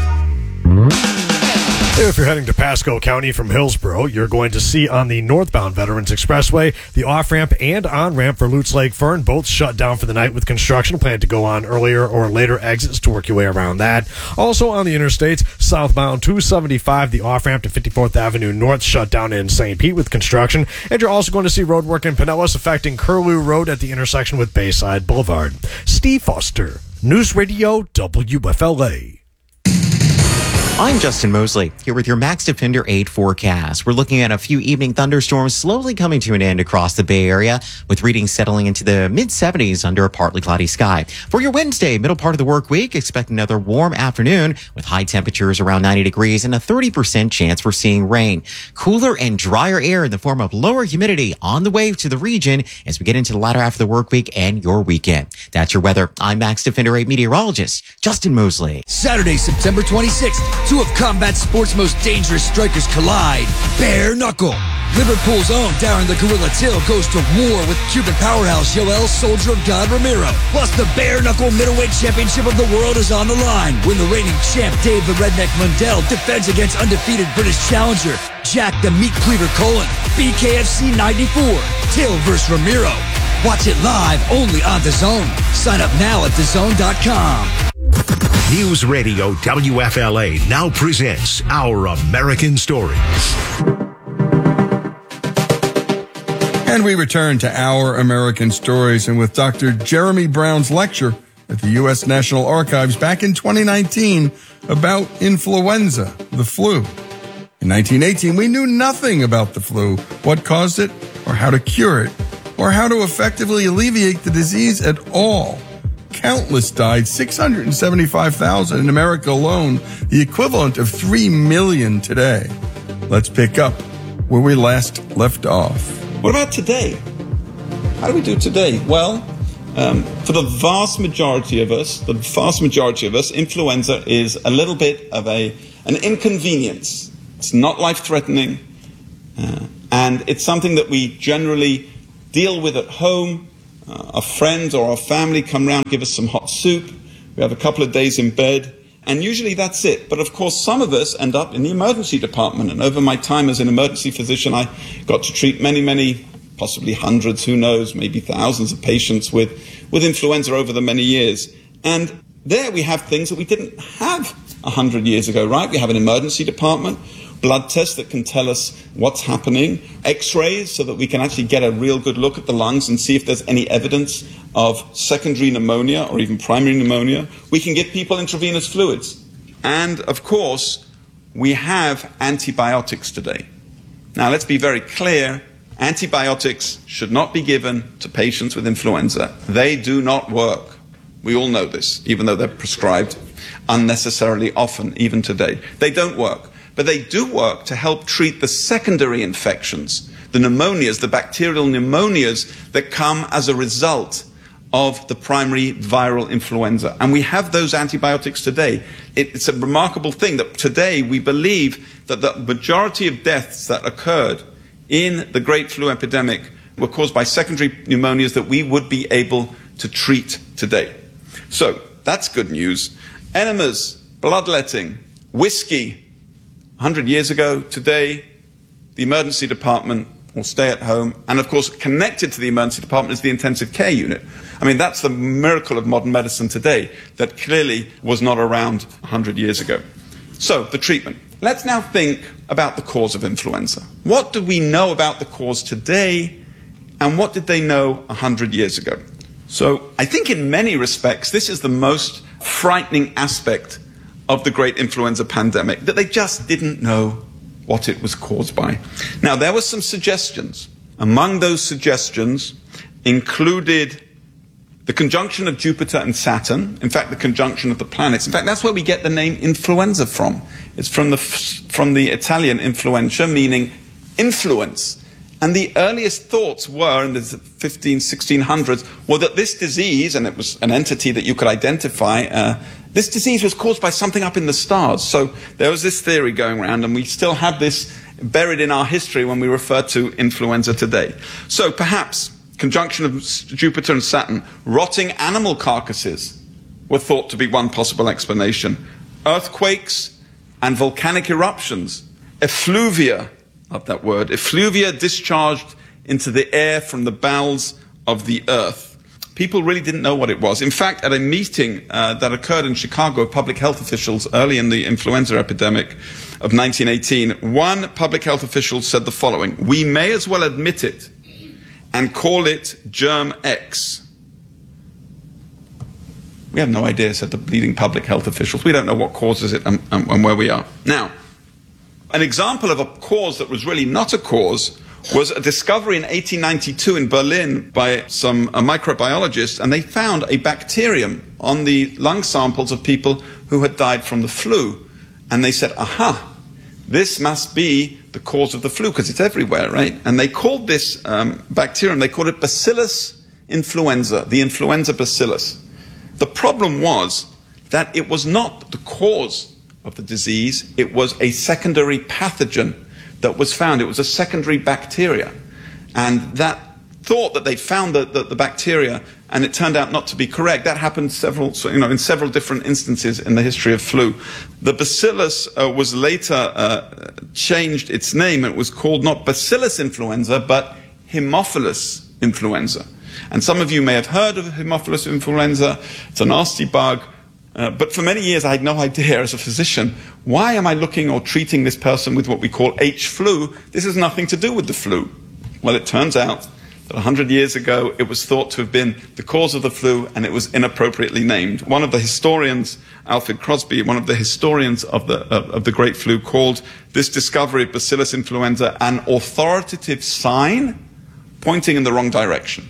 [SPEAKER 12] If you're heading to Pasco County from Hillsborough, you're going to see on the northbound Veterans Expressway the off-ramp and on-ramp for Lutz Lake Fern, both shut down for the night with construction. Plan to go on earlier or later exits to work your way around that. Also on the interstates, southbound two seventy-five, the off-ramp to fifty-fourth Avenue North shut down in Saint Pete with construction. And you're also going to see road work in Pinellas affecting Curlew Road at the intersection with Bayside Boulevard. Steve Foster, News Radio W F L A.
[SPEAKER 13] I'm Justin Mosley, here with your Max Defender eight forecast. We're looking at a few evening thunderstorms slowly coming to an end across the Bay Area, with readings settling into the mid seventies under a partly cloudy sky. For your Wednesday, middle part of the work week, expect another warm afternoon with high temperatures around ninety degrees and a thirty percent chance for seeing rain. Cooler and drier air in the form of lower humidity on the way to the region as we get into the latter half of the work week and your weekend. That's your weather. I'm Max Defender eight meteorologist Justin Mosley.
[SPEAKER 29] Saturday, September twenty-sixth. Two of combat sports' most dangerous strikers collide. Bare Knuckle. Liverpool's own Darren the Gorilla Till goes to war with Cuban powerhouse Yoel Soldier of God Romero. Plus, the Bare Knuckle Middleweight Championship of the World is on the line when the reigning champ Dave the Redneck Mundell defends against undefeated British challenger Jack the Meat Cleaver Cullen. B K F C ninety-four. Till versus Romero. Watch it live only on DAZN. Sign up now at D A Z N dot com.
[SPEAKER 5] News Radio W F L A now presents Our American Stories.
[SPEAKER 22] And we return to Our American Stories, and with Doctor Jeremy Brown's lecture at the U S National Archives back in twenty nineteen about influenza, the flu. In nineteen eighteen, we knew nothing about the flu, what caused it, or how to cure it, or how to effectively alleviate the disease at all. Countless died, six hundred seventy-five thousand in America alone, the equivalent of three million today. Let's pick up where we last left off.
[SPEAKER 4] What about today? How do we do today? Well, um, for the vast majority of us, the vast majority of us, influenza is a little bit of a an inconvenience. It's not life-threatening, uh, and it's something that we generally deal with at home. Uh, our friends or our family come round, give us some hot soup. We have a couple of days in bed, and usually that's it. But of course, some of us end up in the emergency department. And over my time as an emergency physician, I got to treat many, many, possibly hundreds, who knows, maybe thousands of patients with, with influenza over the many years. And there we have things that we didn't have a hundred years ago, right? We have an emergency department, blood tests that can tell us what's happening, x-rays so that we can actually get a real good look at the lungs and see if there's any evidence of secondary pneumonia or even primary pneumonia. We can give people intravenous fluids. And, of course, we have antibiotics today. Now, let's be very clear. Antibiotics should not be given to patients with influenza. They do not work. We all know this, even though they're prescribed unnecessarily often, even today. They don't work. But they do work to help treat the secondary infections, the pneumonias, the bacterial pneumonias that come as a result of the primary viral influenza. And we have those antibiotics today. It's a remarkable thing that today we believe that the majority of deaths that occurred in the Great Flu epidemic were caused by secondary pneumonias that we would be able to treat today. So that's good news. Enemas, bloodletting, whiskey. one hundred years ago, today, the emergency department will stay at home. And of course, connected to the emergency department is the intensive care unit. I mean, that's the miracle of modern medicine today that clearly was not around one hundred years ago. So, the treatment. Let's now think about the cause of influenza. What do we know about the cause today, and what did they know one hundred years ago? So, I think in many respects, this is the most frightening aspect of the great influenza pandemic, that they just didn't know what it was caused by. Now, there were some suggestions. Among those suggestions included the conjunction of Jupiter and Saturn, in fact, the conjunction of the planets. In fact, that's where we get the name influenza from. It's from the, from the Italian influenza, meaning influence. And the earliest thoughts were, in the fifteen, sixteen hundreds, were that this disease, and it was an entity that you could identify, uh, this disease was caused by something up in the stars. So there was this theory going around, and we still have this buried in our history when we refer to influenza today. So perhaps conjunction of Jupiter and Saturn, rotting animal carcasses were thought to be one possible explanation. Earthquakes and volcanic eruptions, effluvia, love that word, effluvia discharged into the air from the bowels of the earth. People really didn't know what it was. In fact, at a meeting uh, that occurred in Chicago of public health officials early in the influenza epidemic of nineteen eighteen, one public health official said the following: "We may as well admit it and call it Germ X." We have no idea, said the leading public health officials. We don't know what causes it and, and, and where we are. Now, an example of a cause that was really not a cause was a discovery in eighteen ninety-two in Berlin by some uh, microbiologists, and they found a bacterium on the lung samples of people who had died from the flu. And they said, aha, this must be the cause of the flu, because it's everywhere, right? And they called this um, bacterium, they called it Bacillus influenza, the influenza bacillus. The problem was that it was not the cause of the disease, it was a secondary pathogen that was found. It was a secondary bacteria. And that thought that they found the, the, the bacteria, and it turned out not to be correct. That happened several, so, you know, in several different instances in the history of flu. The bacillus uh, was later uh, changed its name. It was called not Bacillus influenza, but Haemophilus influenza. And some of you may have heard of Haemophilus influenza. It's a nasty bug. Uh, but for many years, I had no idea as a physician, why am I looking or treating this person with what we call H flu? This has nothing to do with the flu. Well, it turns out that one hundred years ago, it was thought to have been the cause of the flu, and it was inappropriately named. One of the historians, Alfred Crosby, one of the historians of the, of, of the Great Flu, called this discovery of Bacillus influenza an authoritative sign pointing in the wrong direction.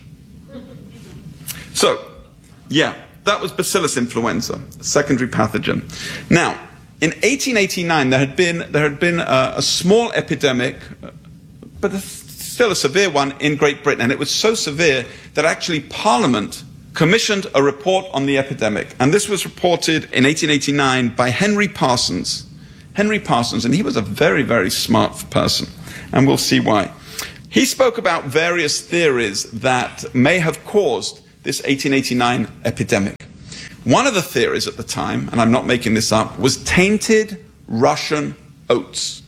[SPEAKER 4] So, yeah. That was Bacillus influenza, a secondary pathogen. Now, in eighteen eighty-nine, there had been, there had been a, a small epidemic, but a, still a severe one in Great Britain. And it was so severe that actually Parliament commissioned a report on the epidemic. And this was reported in eighteen eighty-nine by Henry Parsons. Henry Parsons, and he was a very, very smart person. And we'll see why. He spoke about various theories that may have caused this eighteen eighty-nine epidemic. One of the theories at the time, and I'm not making this up, was tainted Russian oats.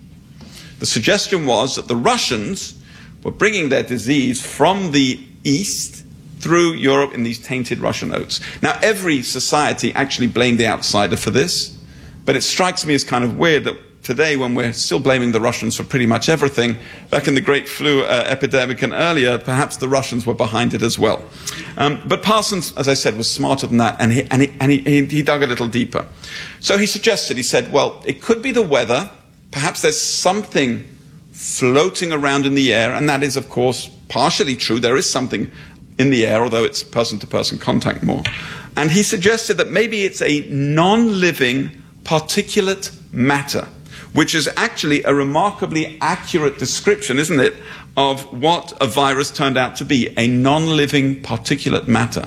[SPEAKER 4] The suggestion was that the Russians were bringing their disease from the east through Europe in these tainted Russian oats. Now, every society actually blamed the outsider for this, but it strikes me as kind of weird that today, when we're still blaming the Russians for pretty much everything, back in the Great Flu uh, epidemic and earlier, perhaps the Russians were behind it as well. Um, but Parsons, as I said, was smarter than that, and, he, and, he, and he, he dug a little deeper. So he suggested, he said, well, it could be the weather. Perhaps there's something floating around in the air, and that is, of course, partially true. There is something in the air, although it's person-to-person contact more. And he suggested that maybe it's a non-living particulate matter, which is actually a remarkably accurate description, isn't it, of what a virus turned out to be, a non-living particulate matter.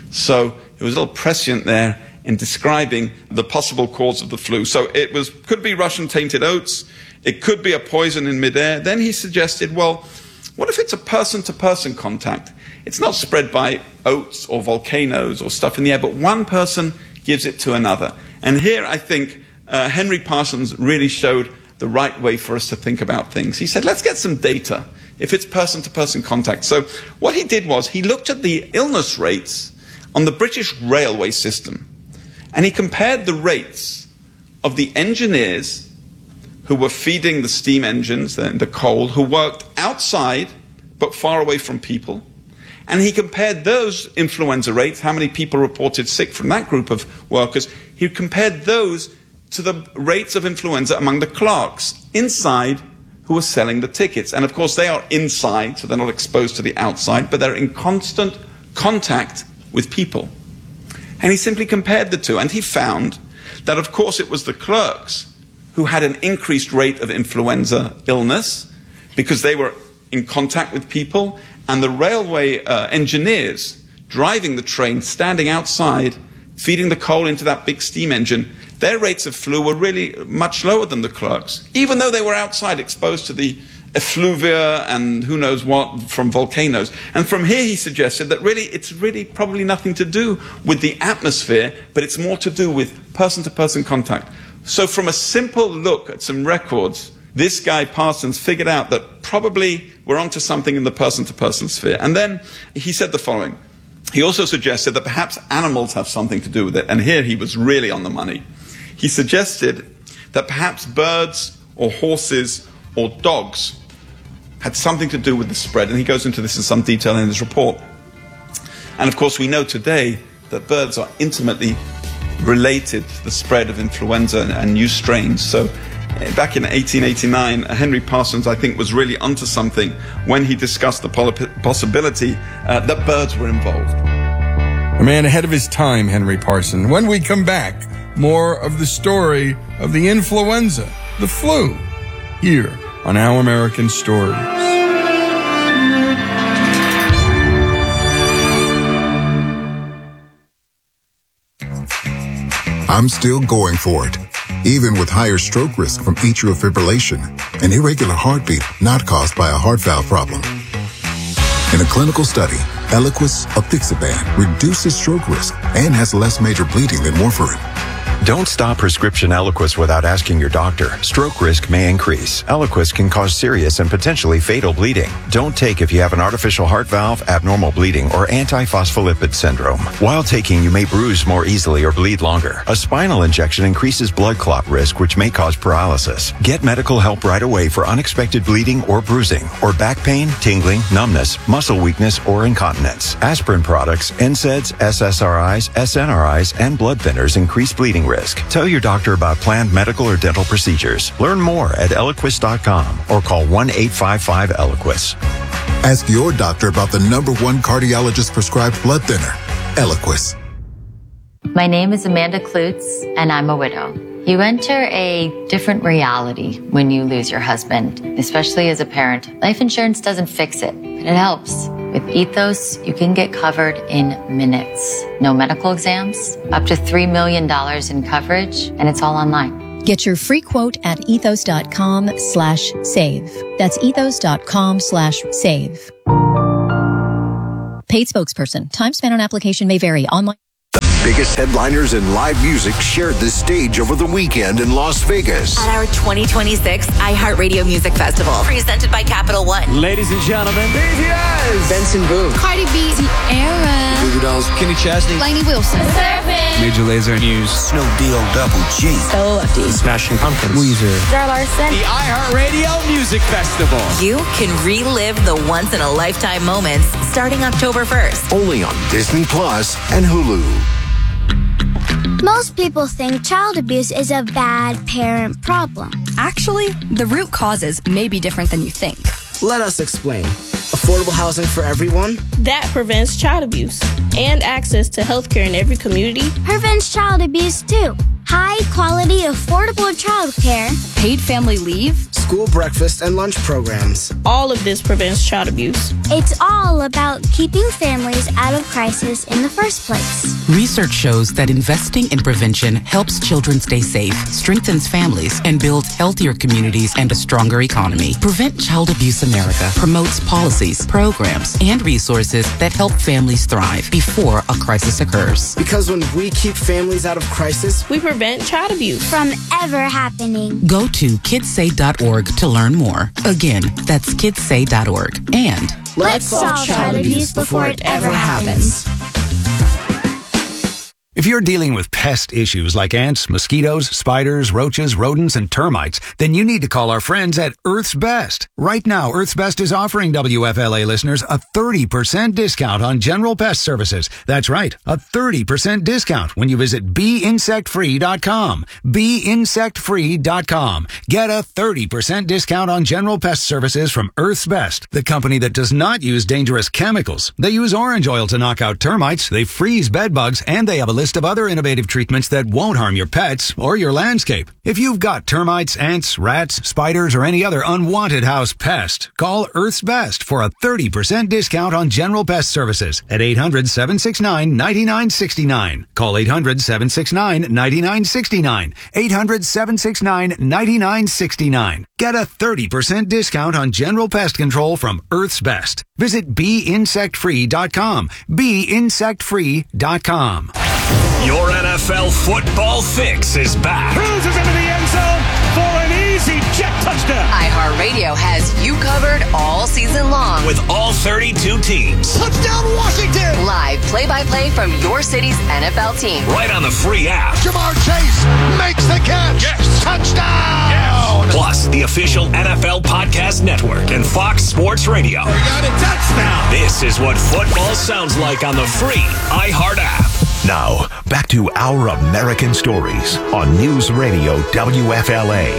[SPEAKER 4] So it was a little prescient there in describing the possible cause of the flu. So it was could be Russian tainted oats, it could be a poison in midair. Then he suggested, well, what if it's a person-to-person contact? It's not spread by oats or volcanoes or stuff in the air, but one person gives it to another. And here I think Uh, Henry Parsons really showed the right way for us to think about things. He said, let's get some data if it's person-to-person contact. So what he did was he looked at the illness rates on the British railway system, and he compared the rates of the engineers who were feeding the steam engines, the, the coal, who worked outside but far away from people, and he compared those influenza rates, how many people reported sick from that group of workers, he compared those to the rates of influenza among the clerks inside who were selling the tickets. And of course they are inside, so they're not exposed to the outside, but they're in constant contact with people. And he simply compared the two, and he found that of course it was the clerks who had an increased rate of influenza illness because they were in contact with people, and the railway uh, engineers driving the train, standing outside, feeding the coal into that big steam engine, their rates of flu were really much lower than the clerks, even though they were outside exposed to the effluvia and who knows what from volcanoes. And from here he suggested that really it's really probably nothing to do with the atmosphere, but it's more to do with person-to-person contact. So from a simple look at some records, this guy Parsons figured out that probably we're onto something in the person-to-person sphere. And then he said the following. He also suggested that perhaps animals have something to do with it, and here he was really on the money. He suggested that perhaps birds or horses or dogs had something to do with the spread, and he goes into this in some detail in his report. And of course we know today that birds are intimately related to the spread of influenza and, and new strains. So back in eighteen eighty-nine, Henry Parsons, I think, was really onto something when he discussed the possibility uh, that birds were involved.
[SPEAKER 22] A man ahead of his time, Henry Parsons. When we come back, more of the story of the influenza, the flu, here on Our American Stories.
[SPEAKER 1] I'm still going for it, even with higher stroke risk from atrial fibrillation, an irregular heartbeat not caused by a heart valve problem. In a clinical study, Eliquis apixaban reduces stroke risk and has less major bleeding than warfarin.
[SPEAKER 2] Don't stop prescription Eliquis without asking your doctor. Stroke risk may increase. Eliquis can cause serious and potentially fatal bleeding. Don't take if you have an artificial heart valve, abnormal bleeding, or antiphospholipid syndrome. While taking, you may bruise more easily or bleed longer. A spinal injection increases blood clot risk, which may cause paralysis. Get medical help right away for unexpected bleeding or bruising, or back pain, tingling, numbness, muscle weakness, or incontinence. Aspirin products, N SAIDs, S S R Is, S N R Is, and blood thinners increase bleeding risk. Tell your doctor about planned medical or dental procedures. Learn more at Eliquis dot com or call one eight five five Eliquis.
[SPEAKER 1] Ask your doctor about the number one cardiologist prescribed blood thinner, Eliquis.
[SPEAKER 3] My name is Amanda Klutz, and I'm a widow. You enter a different reality when you lose your husband, especially as a parent. Life insurance doesn't fix it, but it helps. With Ethos, you can get covered in minutes. No medical exams, up to three million dollars in coverage, and it's all online.
[SPEAKER 6] Get your free quote at ethos.com slash save. That's ethos.com slash save. Paid spokesperson. Time spent on application may vary. Online.
[SPEAKER 5] Biggest headliners in live music shared the stage over the weekend in Las Vegas.
[SPEAKER 24] At our twenty twenty-six iHeartRadio Music Festival, presented by Capital One.
[SPEAKER 11] Ladies and gentlemen, B T S, Benson Boone,
[SPEAKER 27] Cardi B, Tierra,
[SPEAKER 11] Goo Goo Dolls, Kenny Chesney,
[SPEAKER 27] Lainey Wilson, Surfing,
[SPEAKER 11] Major Lazer, News,
[SPEAKER 5] Snow D O Double G,
[SPEAKER 11] Stella Lefty, Smashing Pumpkins, Weezer,
[SPEAKER 27] Zara Larson.
[SPEAKER 11] The iHeartRadio Music Festival.
[SPEAKER 24] You can relive the once-in-a-lifetime moments starting October first.
[SPEAKER 5] Only on Disney Plus and Hulu.
[SPEAKER 14] Most people think child abuse is a bad parent problem.
[SPEAKER 15] Actually, the root causes may be different than you think.
[SPEAKER 19] Let us explain. Affordable housing for everyone?
[SPEAKER 17] That prevents child abuse. And access to healthcare in every community
[SPEAKER 14] prevents child abuse too. High quality, affordable childcare.
[SPEAKER 15] Paid family leave.
[SPEAKER 19] School breakfast and lunch programs.
[SPEAKER 17] All of this prevents child abuse.
[SPEAKER 14] It's all about keeping families out of crisis in the first place.
[SPEAKER 18] Research shows that investing in prevention helps children stay safe, strengthens families, and builds healthier communities and a stronger economy. Prevent Child Abuse America promotes policies, programs, and resources that help families thrive before a crisis occurs.
[SPEAKER 19] Because when we keep families out of crisis,
[SPEAKER 17] we prevent child abuse
[SPEAKER 14] from ever happening.
[SPEAKER 18] Go to kids say dot org to learn more. Again, that's kids say dot org. And
[SPEAKER 14] let's solve child abuse before it ever happens.
[SPEAKER 20] If you're dealing with pest issues like ants, mosquitoes, spiders, roaches, rodents, and termites, then you need to call our friends at Earth's Best. Right now, Earth's Best is offering W F L A listeners a thirty percent discount on general pest services. That's right, a thirty percent discount when you visit bee insect free dot com. bee insect free dot com. Get a thirty percent discount on general pest services from Earth's Best, the company that does not use dangerous chemicals. They use orange oil to knock out termites, they freeze bed bugs, and they have a list of other innovative treatments that won't harm your pets or your landscape. If you've got termites, ants, rats, spiders, or any other unwanted house pest, call Earth's Best for a thirty percent discount on general pest services at eight hundred, seven six nine, nine nine six nine. Call eight hundred, seven six nine, nine nine six nine. eight hundred, seven six nine, nine nine six nine. Get a thirty percent discount on general pest control from Earth's Best. Visit bee insect free dot com. bee insect free dot com.
[SPEAKER 5] Your N F L football fix is back.
[SPEAKER 21] Cruises into the end zone for an easy jet touchdown.
[SPEAKER 24] iHeartRadio has you covered all season long
[SPEAKER 5] with all thirty-two teams.
[SPEAKER 21] Touchdown Washington!
[SPEAKER 24] Live play-by-play from your city's N F L team.
[SPEAKER 5] Right on the free app.
[SPEAKER 21] Jamar Chase makes the catch. Yes. Touchdown! Yes.
[SPEAKER 5] Plus, the official N F L Podcast Network and Fox Sports Radio.
[SPEAKER 21] We got a touchdown!
[SPEAKER 5] This is what football sounds like on the free iHeart app.
[SPEAKER 23] Now, back to Our American Stories on News Radio W F L A.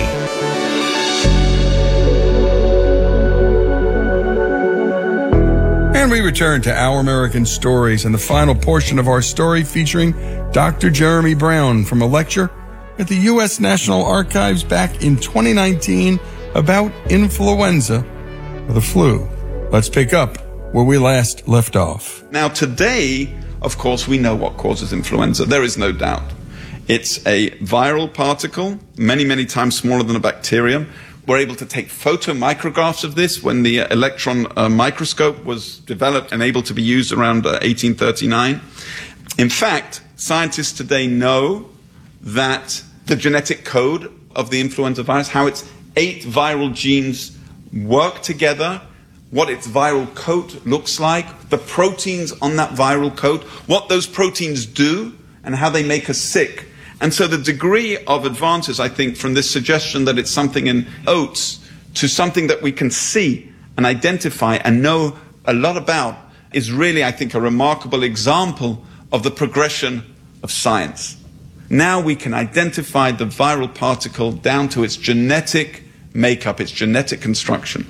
[SPEAKER 22] And we return to Our American Stories and the final portion of our story featuring Doctor Jeremy Brown from a lecture at the U S National Archives back in twenty nineteen about influenza or the flu. Let's pick up where we last left off.
[SPEAKER 4] Now today, of course, we know what causes influenza. There is no doubt. It's a viral particle, many, many times smaller than a bacterium. We're able to take photomicrographs of this when the electron uh, microscope was developed and able to be used around uh, eighteen thirty-nine. In fact, scientists today know that the genetic code of the influenza virus, how its eight viral genes work together, what its viral coat looks like, the proteins on that viral coat, what those proteins do, and how they make us sick. And so the degree of advances, I think, from this suggestion that it's something in oats to something that we can see and identify and know a lot about is really, I think, a remarkable example of the progression of science. Now we can identify the viral particle down to its genetic makeup, its genetic construction.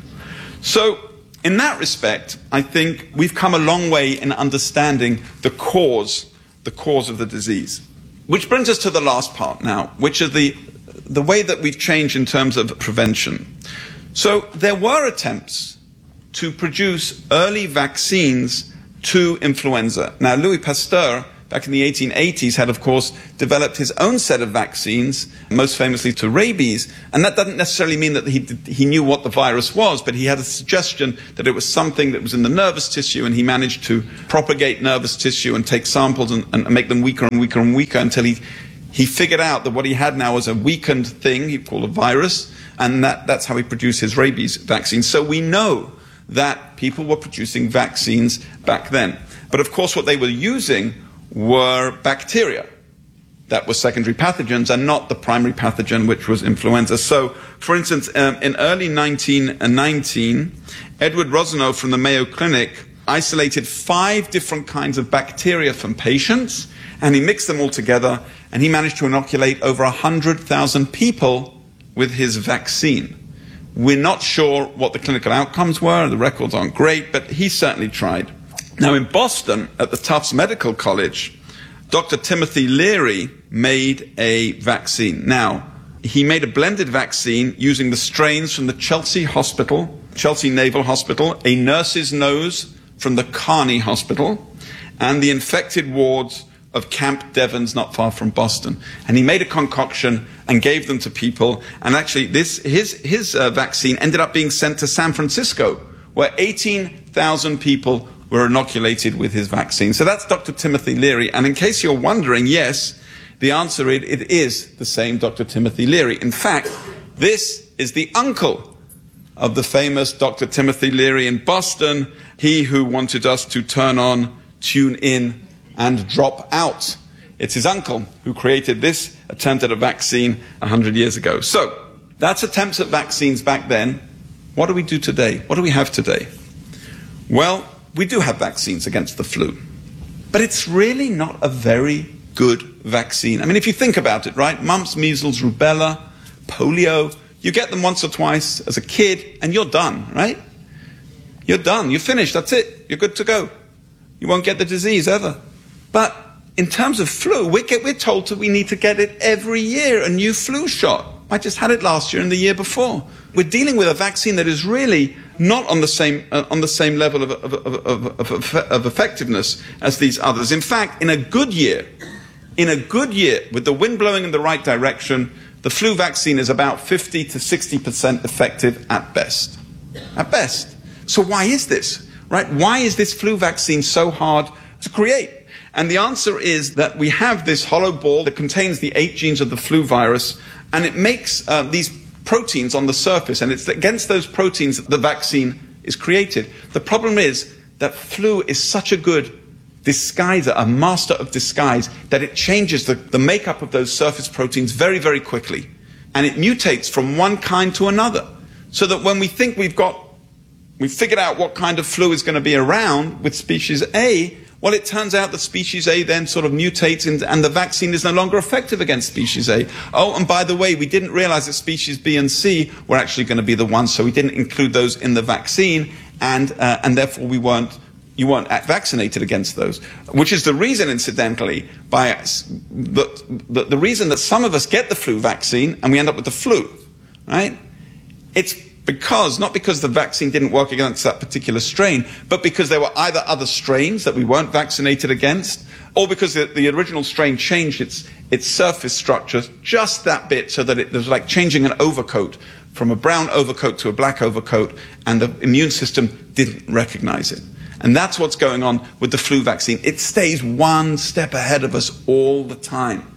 [SPEAKER 4] So in that respect, I think we've come a long way in understanding the cause, the cause of the disease. Which brings us to the last part now, which is the, the way that we've changed in terms of prevention. So there were attempts to produce early vaccines to influenza. Now, Louis Pasteur, back in the eighteen eighties, had, of course, developed his own set of vaccines, most famously to rabies. And that doesn't necessarily mean that he, did, he knew what the virus was, but he had a suggestion that it was something that was in the nervous tissue, and he managed to propagate nervous tissue and take samples and, and make them weaker and weaker and weaker until he, he figured out that what he had now was a weakened thing he called a virus, and that, that's how he produced his rabies vaccine. So we know that people were producing vaccines back then. But of course what they were using were bacteria that were secondary pathogens and not the primary pathogen, which was influenza. So, for instance, um, in early nineteen nineteen, Edward Rosenau from the Mayo Clinic isolated five different kinds of bacteria from patients, and he mixed them all together, and he managed to inoculate over one hundred thousand people with his vaccine. We're not sure what the clinical outcomes were. The records aren't great, but he certainly tried. Now, in Boston, at the Tufts Medical College, Doctor Timothy Leary made a vaccine. Now, he made a blended vaccine using the strains from the Chelsea Hospital, Chelsea Naval Hospital, a nurse's nose from the Carney Hospital, and the infected wards of Camp Devens, not far from Boston. And he made a concoction and gave them to people. And actually, this his his uh, vaccine ended up being sent to San Francisco, where eighteen thousand people were inoculated with his vaccine. So that's Doctor Timothy Leary. And in case you're wondering, yes, the answer is it is the same Doctor Timothy Leary. In fact, this is the uncle of the famous Doctor Timothy Leary in Boston, he who wanted us to turn on, tune in, and drop out. It's his uncle who created this attempt at a vaccine one hundred years ago. So, that's attempts at vaccines back then. What do we do today? What do we have today? Well, we do have vaccines against the flu. But it's really not a very good vaccine. I mean, if you think about it, right? Mumps, measles, rubella, polio, you get them once or twice as a kid and you're done, right? You're done. You're finished. That's it. You're good to go. You won't get the disease ever. But in terms of flu, we get, we're told that we need to get it every year, a new flu shot. I just had it last year and the year before. We're dealing with a vaccine that is really not on the same uh, on the same level of, of, of, of, of effectiveness as these others. In fact, in a good year, in a good year, with the wind blowing in the right direction, the flu vaccine is about fifty to sixty percent effective at best. At best. So why is this? Right? Why is this flu vaccine so hard to create? And the answer is that we have this hollow ball that contains the eight genes of the flu virus, and it makes uh, these proteins on the surface, and it's against those proteins that the vaccine is created. The problem is that flu is such a good disguiser, a master of disguise, that it changes the, the makeup of those surface proteins very, very quickly. And it mutates from one kind to another. So that when we think we've got, we've figured out what kind of flu is going to be around with species A, well, it turns out that species A then sort of mutates and, and the vaccine is no longer effective against species A. Oh, and by the way, we didn't realize that species B and C were actually going to be the ones, so we didn't include those in the vaccine, and, uh, and therefore we weren't, you weren't vaccinated against those. Which is the reason, incidentally, by the, the, the reason that some of us get the flu vaccine and we end up with the flu, right? It's Because, not because the vaccine didn't work against that particular strain, but because there were either other strains that we weren't vaccinated against, or because the, the original strain changed its, its surface structure just that bit so that it was like changing an overcoat from a brown overcoat to a black overcoat, and the immune system didn't recognize it. And that's what's going on with the flu vaccine. It stays one step ahead of us all the time.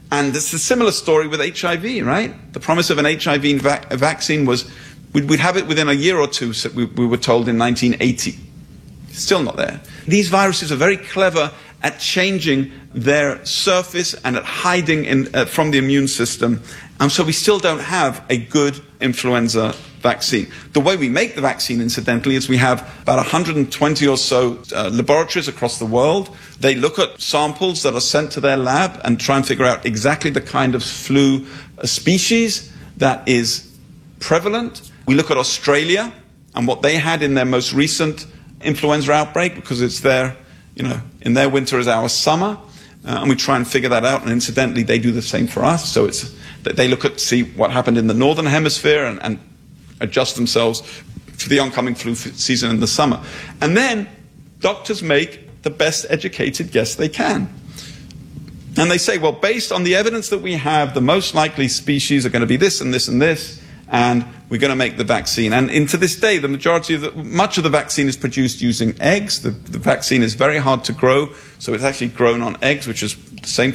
[SPEAKER 4] And it's a similar story with H I V, right? The promise of an H I V vac- vaccine was we'd, we'd have it within a year or two, so we, we were told in nineteen eighty. Still not there. These viruses are very clever at changing their surface and at hiding in, uh, from the immune system. And so we still don't have a good influenza vaccine. The way we make the vaccine, incidentally, is we have about one hundred twenty or so uh, laboratories across the world. They look at samples that are sent to their lab and try and figure out exactly the kind of flu uh, species that is prevalent. We look at Australia and what they had in their most recent influenza outbreak, because it's their, you know, in their winter is our summer, uh, and we try and figure that out. And incidentally, they do the same for us. So it's that they look at see what happened in the northern hemisphere and, and adjust themselves for the oncoming flu season in the summer. And then doctors make the best educated guess they can. And they say, well, based on the evidence that we have, the most likely species are going to be this and this and this, and we're going to make the vaccine. And in, to this day, the majority of the, much of the vaccine is produced using eggs. The, the vaccine is very hard to grow, so it's actually grown on eggs, which is the same